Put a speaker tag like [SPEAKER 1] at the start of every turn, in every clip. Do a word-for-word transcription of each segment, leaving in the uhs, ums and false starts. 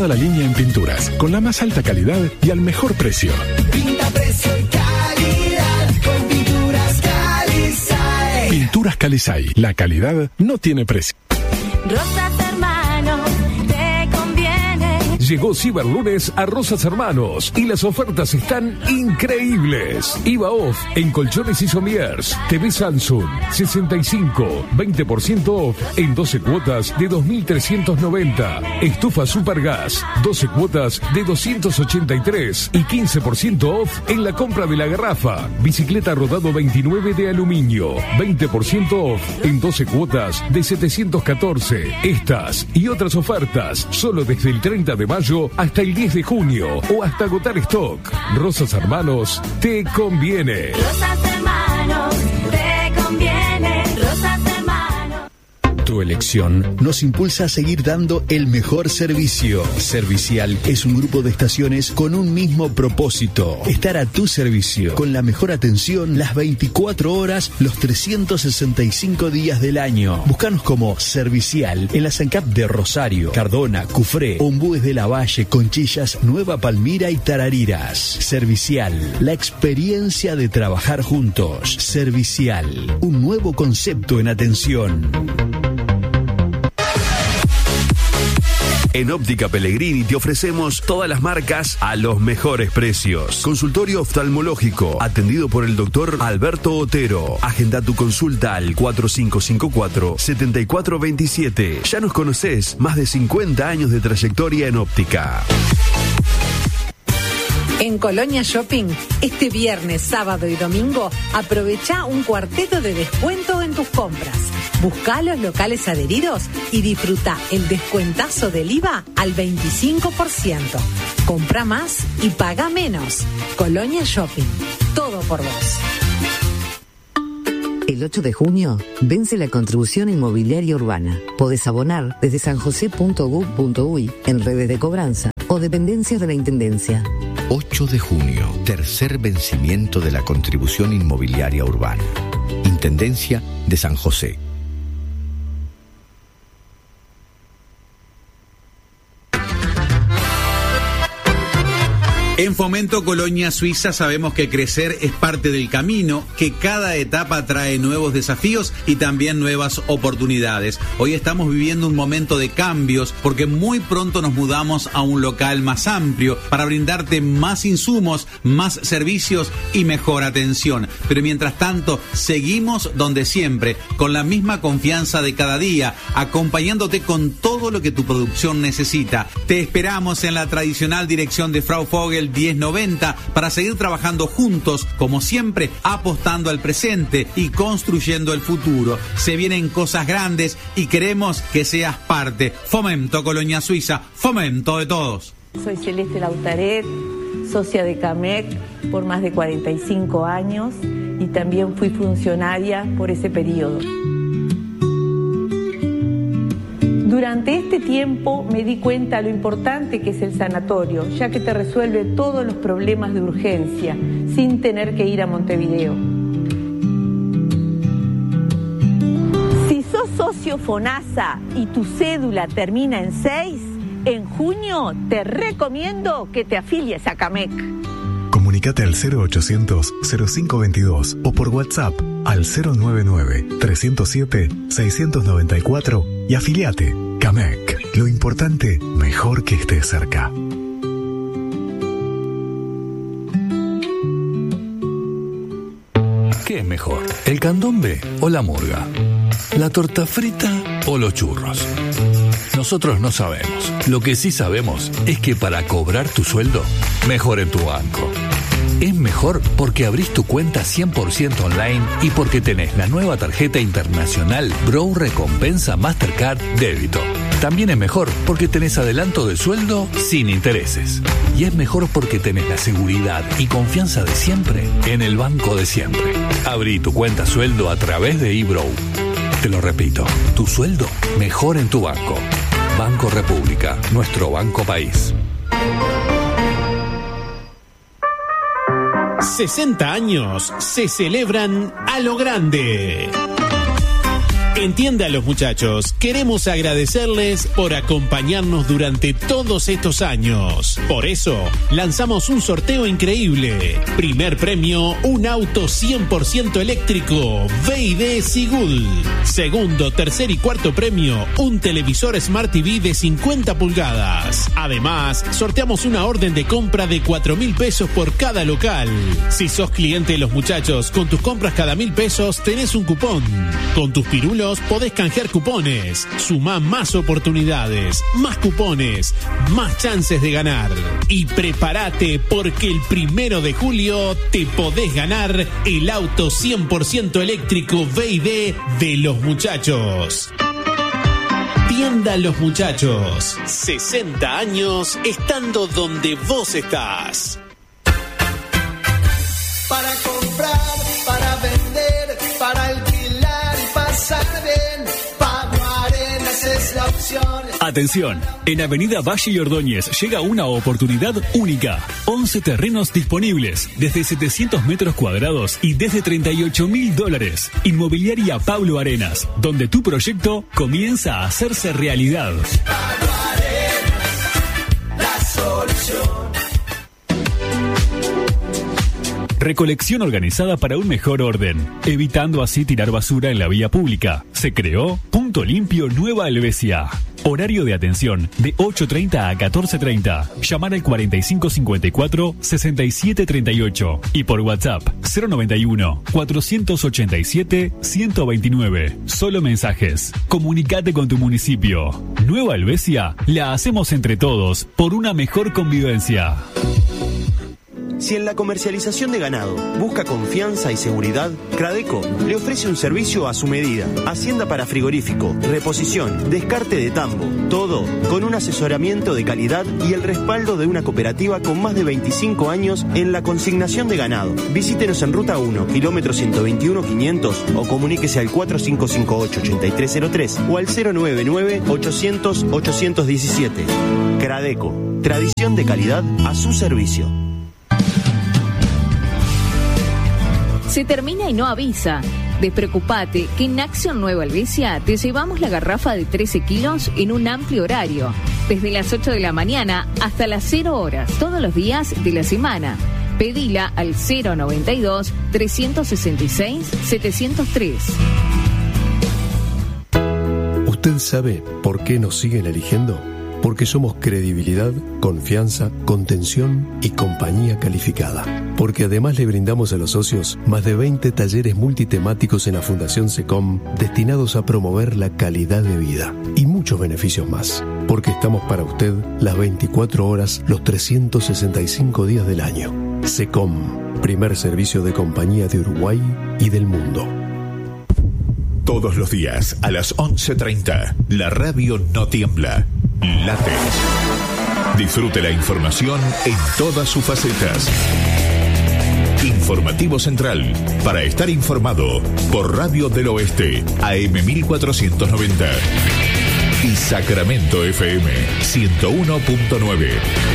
[SPEAKER 1] toda la línea en pinturas, con la más alta calidad y al mejor precio.
[SPEAKER 2] Pinta, precio y calidad con Pinturas Calisay.
[SPEAKER 1] Pinturas Calisay, la calidad no tiene precio.
[SPEAKER 3] Rosas Hermanos, te conviene.
[SPEAKER 4] Llegó Ciberlunes a Rosas Hermanos y las ofertas están increíbles. I V A off en colchones y sommiers. T V Samsung sesenta y cinco, veinte por ciento off en doce cuotas de dos mil trescientos noventa. Estufa Supergas, doce cuotas de doscientos ochenta y tres y quince por ciento off en la compra de la garrafa. Bicicleta Rodado veintinueve de aluminio, veinte por ciento off en doce cuotas de setecientos catorce. Estas y otras ofertas solo desde el treinta de mayo hasta el diez de junio o hasta agotar stock. Rosas Hermanos, te conviene.
[SPEAKER 3] Rosas Hermanos, te conviene. Rosas Hermanos.
[SPEAKER 5] Tu elección nos impulsa a seguir dando el mejor servicio. Servicial es un grupo de estaciones con un mismo propósito: estar a tu servicio, con la mejor atención las veinticuatro horas, los trescientos sesenta y cinco días del año. Búscanos como Servicial en la SANCAP de Rosario, Cardona, Cufré, Ombúes de la Valle, Conchillas, Nueva Palmira y Tarariras. Servicial, la experiencia de trabajar juntos. Servicial, un nuevo concepto en atención.
[SPEAKER 6] En Óptica Pellegrini te ofrecemos todas las marcas a los mejores precios. Consultorio oftalmológico, atendido por el doctor Alberto Otero. Agenda tu consulta al cuatro cinco cinco cuatro, siete cuatro dos siete. Ya nos conocés, más de cincuenta años de trayectoria en óptica.
[SPEAKER 7] En Colonia Shopping, este viernes, sábado y domingo, aprovecha un cuarteto de descuento en tus compras. Busca los locales adheridos y disfruta el descuentazo del I V A al veinticinco por ciento. Compra más y paga menos. Colonia Shopping, todo por vos.
[SPEAKER 8] El ocho de junio vence la contribución inmobiliaria urbana. Podés abonar desde sanjose punto gov punto uy en redes de cobranza o dependencias de la Intendencia.
[SPEAKER 9] ocho de junio, tercer vencimiento de la contribución inmobiliaria urbana. Intendencia de San José.
[SPEAKER 10] En Fomento Colonia Suiza sabemos que crecer es parte del camino, que cada etapa trae nuevos desafíos y también nuevas oportunidades. Hoy estamos viviendo un momento de cambios porque muy pronto nos mudamos a un local más amplio para brindarte más insumos, más servicios y mejor atención. Pero mientras tanto, seguimos donde siempre, con la misma confianza de cada día, acompañándote con todo lo que tu producción necesita. Te esperamos en la tradicional dirección de Frau Vogel diez noventa para seguir trabajando juntos, como siempre, apostando al presente y construyendo el futuro. Se vienen cosas grandes y queremos que seas parte. Fomento Colonia Suiza, fomento de todos.
[SPEAKER 11] Soy Celeste Lautaret, socia de CAMEC por más de cuarenta y cinco años y también fui funcionaria por ese periodo. Durante este tiempo me di cuenta lo importante que es el sanatorio, ya que te resuelve todos los problemas de urgencia sin tener que ir a Montevideo. Si sos socio FONASA y tu cédula termina en seis, en junio te recomiendo que te afilies a CAMEC.
[SPEAKER 12] Comunicate al cero ochocientos, cero cinco veintidós o por WhatsApp al cero noventa y nueve, trescientos siete, seiscientos noventa y cuatro y afiliate. CAMEC, lo importante, mejor que estés cerca.
[SPEAKER 13] ¿Qué es mejor, el candombe o la murga? ¿La torta frita o los churros? Nosotros no sabemos. Lo que sí sabemos es que para cobrar tu sueldo, mejor en tu banco. Es mejor porque abrís tu cuenta cien por ciento online y porque tenés la nueva tarjeta internacional Bro Recompensa Mastercard Débito. También es mejor porque tenés adelanto de sueldo sin intereses. Y es mejor porque tenés la seguridad y confianza de siempre en el banco de siempre. Abrí tu cuenta sueldo a través de eBrow. Te lo repito, tu sueldo mejor en tu banco. Banco República, nuestro banco país.
[SPEAKER 14] sesenta años se celebran a lo grande. Entienda a los muchachos, queremos agradecerles por acompañarnos durante todos estos años. Por eso, lanzamos un sorteo increíble. Primer premio, un auto cien por ciento eléctrico, V I D Sigul. Segundo, tercer y cuarto premio, un televisor Smart T V de cincuenta pulgadas. Además, sorteamos una orden de compra de cuatro mil pesos por cada local. Si sos cliente de los muchachos, con tus compras cada mil pesos tenés un cupón. Con tus pirulos podés canjear cupones. Sumá más oportunidades, más cupones, más chances de ganar. Y prepárate porque el primero de julio te podés ganar el auto cien por ciento eléctrico V I D de los muchachos. Tienda Los Muchachos. sesenta años estando donde vos estás.
[SPEAKER 2] Para comprar, para vender, para alquilar y pasar bien, Pago Arenas es la opción.
[SPEAKER 15] Atención, en Avenida Valle y Ordóñez llega una oportunidad única. once terrenos disponibles, desde setecientos metros cuadrados y desde treinta y ocho mil dólares. Inmobiliaria Pablo Arenas, donde tu proyecto comienza a hacerse realidad.
[SPEAKER 2] Pago Arenas, la solución.
[SPEAKER 15] Recolección organizada para un mejor orden, evitando así tirar basura en la vía pública. Se creó Punto Limpio Nueva Helvecia. Horario de atención de ocho treinta a catorce treinta. Llamar al cuarenta y cinco cincuenta y cuatro, sesenta y siete treinta y ocho y por WhatsApp cero noventa y uno, cuatrocientos ochenta y siete, ciento veintinueve. Solo mensajes. Comunicate con tu municipio. Nueva Helvecia la hacemos entre todos por una mejor convivencia.
[SPEAKER 16] Si en la comercialización de ganado busca confianza y seguridad, Cradeco le ofrece un servicio a su medida. Hacienda para frigorífico, reposición, descarte de tambo, todo con un asesoramiento de calidad y el respaldo de una cooperativa con más de veinticinco años en la consignación de ganado. Visítenos en Ruta uno, kilómetro ciento veintiuno quinientos o comuníquese al cuatro cinco cinco ocho, ocho tres cero tres o al cero nueve nueve, ochocientos, ochocientos diecisiete. Cradeco, tradición de calidad a su servicio.
[SPEAKER 17] Se termina y no avisa. Despreocupate que en Acción Nueva Helvecia te llevamos la garrafa de trece kilos en un amplio horario, desde las ocho de la mañana hasta las cero horas, todos los días de la semana. Pedila al cero noventa y dos, trescientos sesenta y seis, setecientos tres.
[SPEAKER 18] ¿Usted sabe por qué nos siguen eligiendo? Porque somos credibilidad, confianza, contención y compañía calificada. Porque además le brindamos a los socios más de veinte talleres multitemáticos en la Fundación SECOM destinados a promover la calidad de vida y muchos beneficios más. Porque estamos para usted las veinticuatro horas, los trescientos sesenta y cinco días del año. SECOM, primer servicio de compañía de Uruguay y del mundo.
[SPEAKER 19] Todos los días a las once treinta, la radio no tiembla. Late. Disfrute la información en todas sus facetas. Informativo Central, para estar informado, por Radio del Oeste, A M mil cuatrocientos noventa. Y Sacramento F M, ciento uno punto nueve.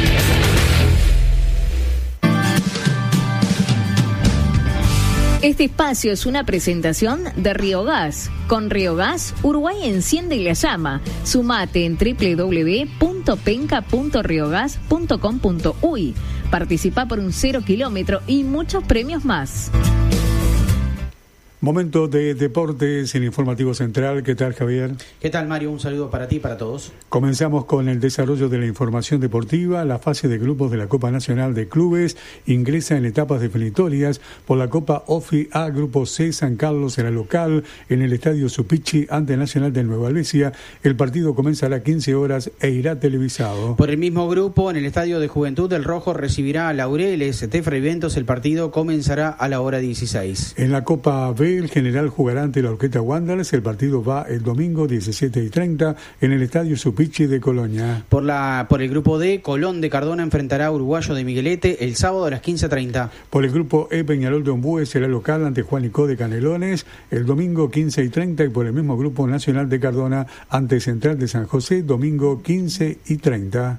[SPEAKER 17] Este espacio es una presentación de Río Gas. Con Río Gas, Uruguay enciende la llama. Sumate en doble u doble u doble u punto penca punto riogas punto com punto uy. Participa por un cero kilómetro y muchos premios más.
[SPEAKER 20] Momento de deportes en Informativo Central. ¿Qué tal, Javier?
[SPEAKER 21] ¿Qué tal, Mario? Un saludo para ti y para todos.
[SPEAKER 20] Comenzamos con el desarrollo de la información deportiva. La fase de grupos de la Copa Nacional de Clubes ingresa en etapas definitorias por la Copa OFI A Grupo C. San Carlos será local en el Estadio Supichi ante Nacional de Nueva Helvecia. El partido comenzará a quince horas e irá televisado.
[SPEAKER 21] Por el mismo grupo, en el Estadio de Juventud, el Rojo recibirá a Laureles de Fray Ventos. El partido comenzará a la hora dieciséis.
[SPEAKER 20] En la Copa B, el General jugará ante la Orquesta Wanderers. El partido va el domingo diecisiete y treinta en el Estadio Supichi de Colonia.
[SPEAKER 21] Por la por el grupo D, Colón de Cardona enfrentará a Uruguayo de Miguelete el sábado a las quince treinta.
[SPEAKER 20] Por el grupo E, Peñarol de Ombúes será local ante Juanico de Canelones el domingo quince y treinta, y por el mismo grupo Nacional de Cardona ante Central de San José domingo quince y treinta.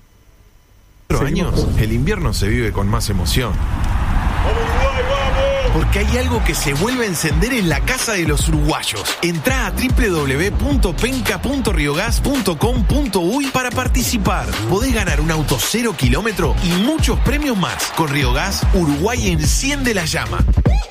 [SPEAKER 22] Años, el invierno se vive con más emoción.
[SPEAKER 1] porque hay algo que se vuelve a encender en la casa de los uruguayos. Entrá a doble u doble u doble u punto penca punto riogas punto com punto uy para participar. Podés ganar un auto cero kilómetro y muchos premios más. Con Riogas, Uruguay enciende la llama.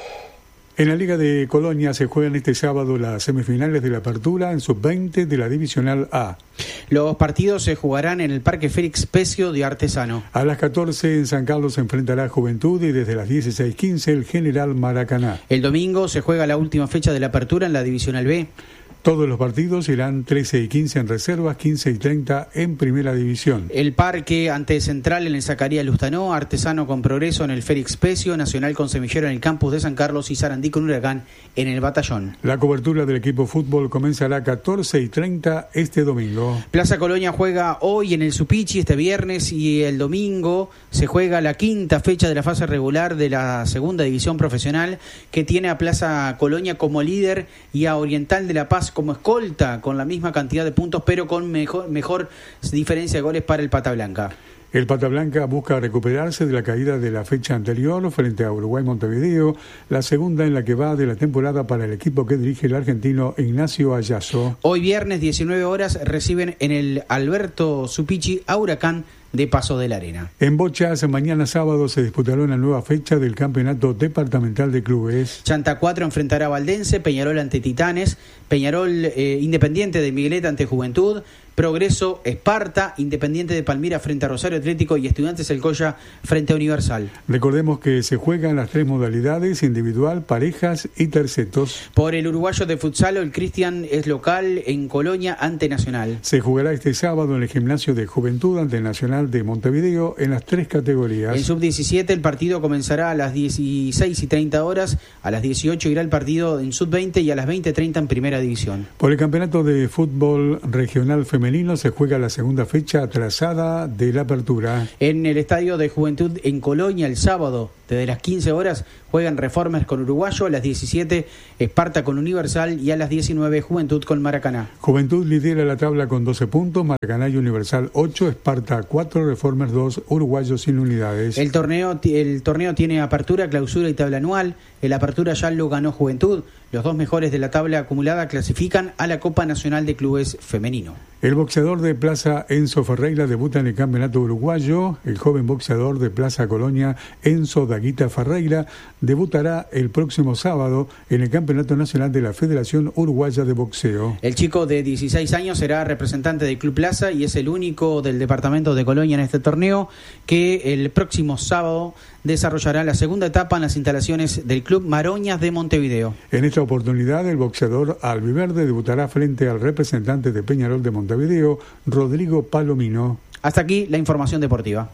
[SPEAKER 20] En la Liga de Colonia se juegan este sábado las semifinales de la apertura en sub veinte de la Divisional A.
[SPEAKER 21] Los partidos se jugarán en el Parque Félix Pecio de Artesano.
[SPEAKER 20] A las catorce en San Carlos se enfrentará Juventud y desde las dieciséis quince el General Maracaná.
[SPEAKER 21] El domingo se juega la última fecha de la apertura en la Divisional B.
[SPEAKER 20] Todos los partidos irán trece y quince en reservas, quince y treinta en primera división.
[SPEAKER 21] El Parque ante Central en el Zacarías Lustanó, Artesano con Progreso en el Félix Pecio, Nacional con Semillero en el campus de San Carlos y Sarandí con Huracán en el Batallón.
[SPEAKER 20] La cobertura del equipo fútbol comenzará a catorce y treinta este domingo.
[SPEAKER 21] Plaza Colonia juega hoy en el Supichi este viernes y el domingo se juega la quinta fecha de la fase regular de la segunda división profesional, que tiene a Plaza Colonia como líder y a Oriental de La Paz como escolta, con la misma cantidad de puntos, pero con mejor, mejor diferencia de goles para el Pata Blanca.
[SPEAKER 20] El Pata Blanca busca recuperarse de la caída de la fecha anterior frente a Uruguay Montevideo, la segunda en la que va de la temporada para el equipo que dirige el argentino Ignacio Ayazo.
[SPEAKER 21] Hoy viernes, diecinueve horas, reciben en el Alberto Supichi a Huracán de Paso de la Arena.
[SPEAKER 20] En bochas, mañana sábado se disputará una nueva fecha del Campeonato Departamental de Clubes.
[SPEAKER 21] Chanta cuatro enfrentará a Valdense, Peñarol ante Titanes, Peñarol eh, Independiente de Migueleta ante Juventud, Progreso, Esparta, Independiente de Palmira frente a Rosario Atlético y Estudiantes El Colla frente a Universal.
[SPEAKER 20] Recordemos que se juegan las tres modalidades: individual, parejas y tercetos.
[SPEAKER 21] Por el uruguayo de futsal, el Cristian es local en Colonia ante Nacional.
[SPEAKER 20] Se jugará este sábado en el Gimnasio de Juventud ante Nacional de Montevideo en las tres categorías.
[SPEAKER 21] En sub diecisiete el partido comenzará a las dieciséis y treinta horas, a las dieciocho irá el partido en sub veinte y a las veinte treinta en primera división.
[SPEAKER 20] Por el Campeonato de Fútbol Regional Femenino se juega la segunda fecha atrasada de la apertura.
[SPEAKER 21] En el Estadio de Juventud en Colonia el sábado, desde las quince horas, juegan Reformers con Uruguayo, a las diecisiete Esparta con Universal y a las diecinueve Juventud con Maracaná.
[SPEAKER 20] Juventud lidera la tabla con doce puntos, Maracaná y Universal ocho, Esparta cuatro, Reformers dos, Uruguayo sin unidades.
[SPEAKER 21] El torneo, el torneo tiene apertura, clausura y tabla anual. El apertura ya lo ganó Juventud. Los dos mejores de la tabla acumulada clasifican a la Copa Nacional de Clubes Femenino.
[SPEAKER 20] El boxeador de Plaza Enzo Ferreira debuta en el Campeonato Uruguayo. El joven boxeador de Plaza Colonia, Enzo Daguita Ferreira, debutará el próximo sábado en el Campeonato Nacional de la Federación Uruguaya de Boxeo.
[SPEAKER 21] El chico de dieciséis años será representante del Club Plaza y es el único del departamento de Colonia en este torneo, que el próximo sábado desarrollará la segunda etapa en las instalaciones del Club Maroñas de Montevideo.
[SPEAKER 20] En esta oportunidad, el boxeador albiverde debutará frente al representante de Peñarol de Montevideo, Rodrigo Palomino.
[SPEAKER 21] Hasta aquí la información deportiva.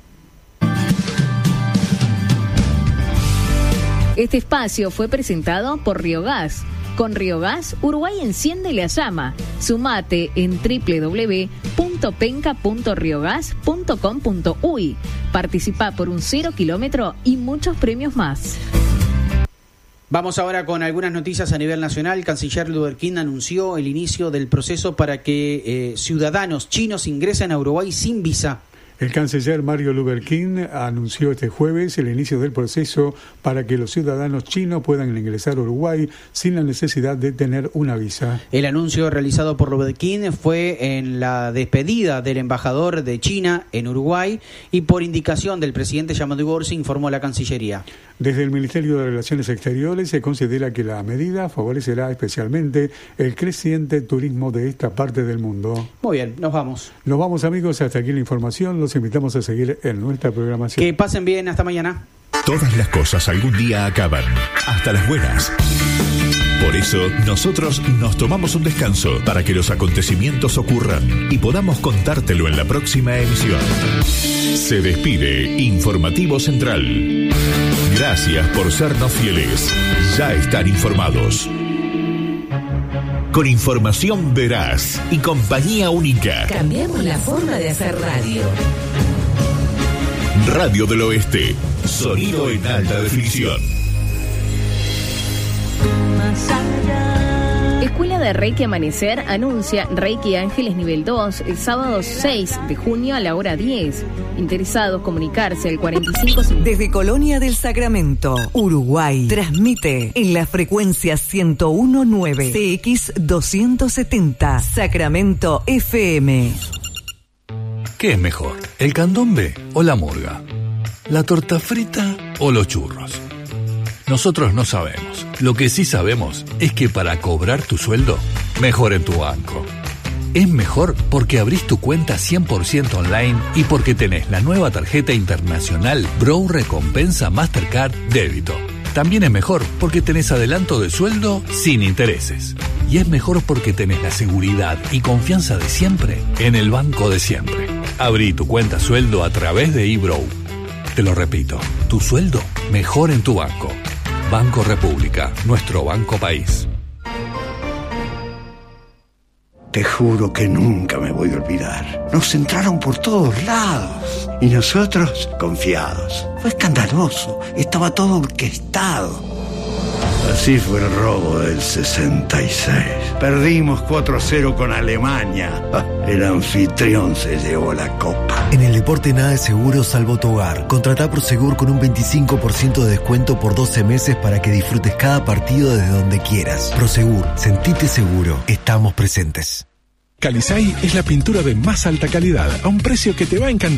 [SPEAKER 17] Este espacio fue presentado por Riogas. Con Riogas, Uruguay enciende la llama. Sumate en doble u doble u doble u punto penca punto riogas punto com punto uy. Participa por un cero kilómetro y muchos premios más.
[SPEAKER 21] Vamos ahora con algunas noticias a nivel nacional. Canciller Luberkin anunció el inicio del proceso para que eh, ciudadanos chinos ingresen a Uruguay sin visa.
[SPEAKER 20] El canciller Mario Luberkin anunció este jueves el inicio del proceso para que los ciudadanos chinos puedan ingresar a Uruguay sin la necesidad de tener una visa.
[SPEAKER 21] El anuncio realizado por Luberkin fue en la despedida del embajador de China en Uruguay y por indicación del presidente Yamandu Gorsi, informó la Cancillería.
[SPEAKER 20] Desde el Ministerio de Relaciones Exteriores se considera que la medida favorecerá especialmente el creciente turismo de esta parte del mundo.
[SPEAKER 21] Muy bien, nos vamos.
[SPEAKER 20] Nos vamos, amigos, hasta aquí la información. Los invitamos a seguir en nuestra programación.
[SPEAKER 21] Que pasen bien, hasta mañana.
[SPEAKER 19] Todas las cosas algún día acaban, hasta las buenas. Por eso, nosotros nos tomamos un descanso para que los acontecimientos ocurran y podamos contártelo en la próxima emisión. Se despide Informativo Central. Gracias por sernos fieles. Ya están informados. Con información veraz y compañía única.
[SPEAKER 22] Cambiamos la forma de hacer radio.
[SPEAKER 19] Radio del Oeste. Sonido en alta definición.
[SPEAKER 17] Más allá. Escuela de Reiki Amanecer anuncia Reiki Ángeles Nivel dos el sábado seis de junio a la hora diez. Interesados, comunicarse al cuarenta y cinco...
[SPEAKER 3] Desde Colonia del Sacramento, Uruguay, transmite en la frecuencia ciento uno punto nueve C X doscientos setenta, Sacramento F M.
[SPEAKER 13] ¿Qué es mejor, el candombe o la murga? ¿La torta frita o los churros? Nosotros no sabemos. Lo que sí sabemos es que para cobrar tu sueldo, mejor en tu banco. Es mejor porque abrís tu cuenta cien por ciento online y porque tenés la nueva tarjeta internacional Bro Recompensa Mastercard Débito. También es mejor porque tenés adelanto de sueldo sin intereses. Y es mejor porque tenés la seguridad y confianza de siempre en el banco de siempre. Abrí tu cuenta sueldo a través de eBrow. Te lo repito, tu sueldo mejor en tu banco. Banco República, nuestro banco país.
[SPEAKER 4] Te juro que nunca me voy a olvidar. Nos entraron por todos lados y nosotros confiados. Fue escandaloso, estaba todo orquestado. Así fue el robo del sesenta y seis. Perdimos cuatro a cero con Alemania. El anfitrión se llevó la copa.
[SPEAKER 23] En el deporte nada es seguro salvo tu hogar. Contratá Prosegur con un veinticinco por ciento de descuento por doce meses para que disfrutes cada partido desde donde quieras. Prosegur, sentite seguro. Estamos presentes.
[SPEAKER 24] Calisay es la pintura de más alta calidad a un precio que te va a encantar.